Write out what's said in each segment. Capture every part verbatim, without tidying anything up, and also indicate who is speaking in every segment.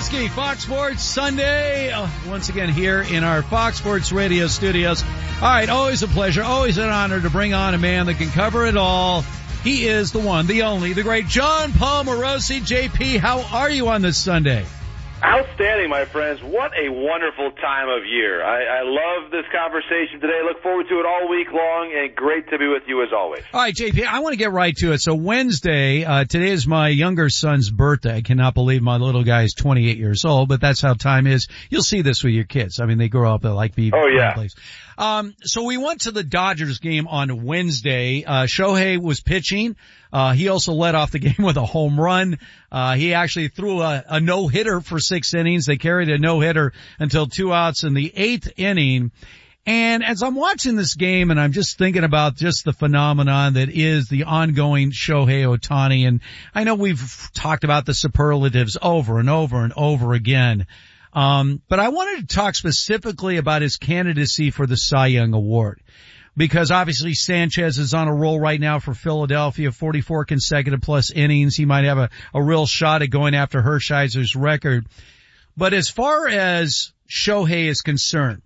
Speaker 1: Mizraowski, Fox Sports Sunday, uh, once again here in our Fox Sports Radio studios. All right, always a pleasure, always an honor to bring on a man that can cover it all. He is the one, the only, the great John Paul Morosi. J P, how are you on this Sunday?
Speaker 2: Outstanding, my friends. What a wonderful time of year. I, I love this conversation today. Look forward to it all week long, and great to be with you as always.
Speaker 1: All right, J P, I want to get right to it. So Wednesday, uh, today is my younger son's birthday. I cannot believe my little guy is twenty-eight years old, but that's how time is. You'll see this with your kids. I mean, they grow up, they like me.
Speaker 2: Oh, yeah.
Speaker 1: Um, so we went to the Dodgers game on Wednesday. Uh, Shohei was pitching. Uh, he also led off the game with a home run. Uh, he actually threw a, a no-hitter for six innings. They carried a no-hitter until two outs in the eighth inning. And as I'm watching this game and I'm just thinking about just the phenomenon that is the ongoing Shohei Ohtani, and I know we've talked about the superlatives over and over and over again. Um, but I wanted to talk specifically about his candidacy for the Cy Young Award. Because obviously Sanchez is on a roll right now for Philadelphia, forty-four consecutive plus innings. He might have a, a real shot at going after Hershiser's record. But as far as Shohei is concerned,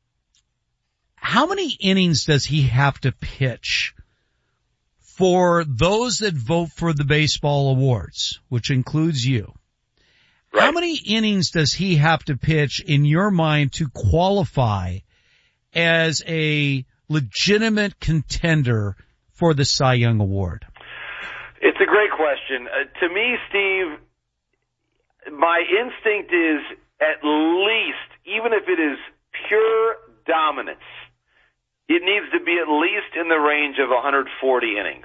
Speaker 1: how many innings does he have to pitch for those that vote for the baseball awards, which includes you? Right. How many innings does he have to pitch in your mind to qualify as a legitimate contender for the Cy Young Award?
Speaker 2: It's a great question. Uh, to me, Steve, my instinct is at least, even if it is pure dominance, it needs to be at least in the range of one hundred forty innings.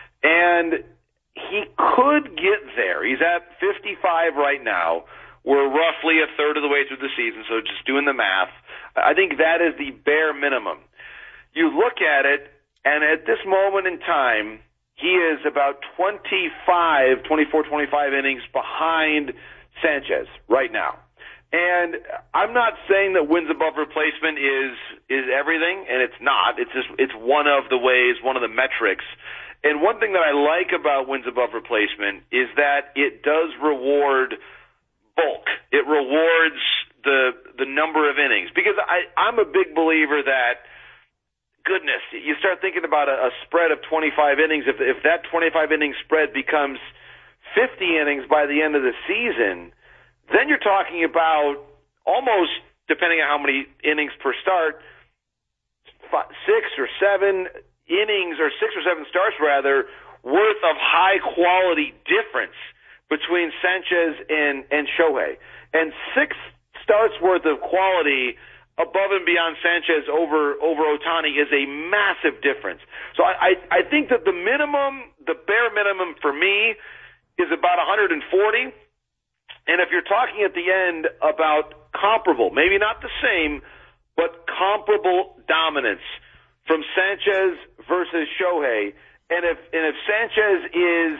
Speaker 2: And he could get there. He's at fifty-five right now. We're roughly a third of the way through the season, so just doing the math, I think that is the bare minimum. You look at it, and at this moment in time, he is about twenty-five, twenty-four, twenty-five innings behind Sanchez right now. And I'm not saying that wins above replacement is is everything, and it's not. It's just it's one of the ways, one of the metrics. And one thing that I like about wins above replacement is that it does reward bulk. It rewards the the number of innings. Because I, I'm a big believer that, goodness, you start thinking about a, a spread of twenty-five innings. If, if that twenty-five inning spread becomes fifty innings by the end of the season, then you're talking about almost, depending on how many innings per start, five, six or seven innings or six or seven starts rather worth of high quality difference between Sanchez and, and Shohei. And six starts worth of quality above and beyond Sanchez over, over Ohtani is a massive difference. So I, I, I think that the minimum, the bare minimum for me is about one hundred forty. And if you're talking at the end about comparable, maybe not the same, but comparable dominance from Sanchez versus Shohei, and if and if Sanchez is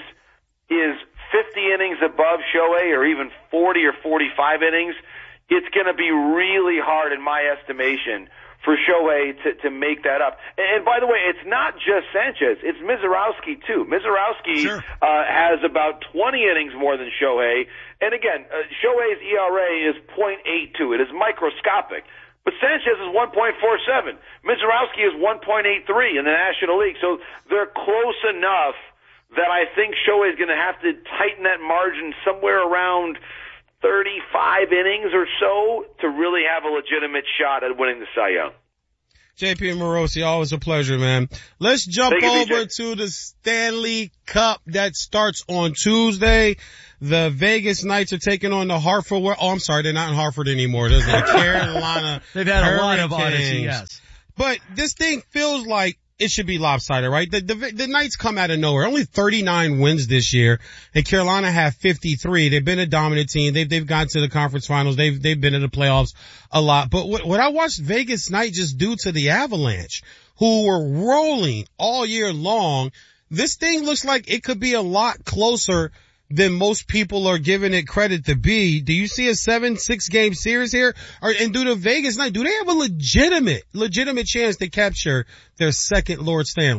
Speaker 2: is fifty innings above Shohei, or even forty or forty-five innings, it's going to be really hard, in my estimation, for Shohei to, to make that up. And, and by the way, it's not just Sanchez. It's Mizraowski, too. Mizraowski sure. uh, has about twenty innings more than Shohei. And again, uh, Shohei's E R A is point eight two. It is microscopic. But Sanchez is one point four seven. Mizraowski is one point eight three in the National League. So they're close enough that I think Shohei is going to have to tighten that margin somewhere around thirty-five innings or so to really have a legitimate shot at winning the Cy Young.
Speaker 3: J P Morosi, always a pleasure, man. Let's jump over to the Stanley Cup that starts on Tuesday. The Vegas Knights are taking on the Hartford. Oh, I'm sorry, they're not in Hartford anymore. There's the Carolina.
Speaker 1: They've had Hurricanes. A lot of odyssey, yes.
Speaker 3: But this thing feels like it should be lopsided, right? The, the, the Knights come out of nowhere. Only thirty-nine wins this year, and Carolina have fifty-three. They've been a dominant team. They've, they've gone to the conference finals. They've, they've been in the playoffs a lot. But what, what I watched Vegas Knights just do to the Avalanche, who were rolling all year long, this thing looks like it could be a lot closer than most people are giving it credit to be. Do you see a seven, six game series here? Or, and do the Vegas Knights, do they have a legitimate, legitimate chance to capture their second Lord Stanley?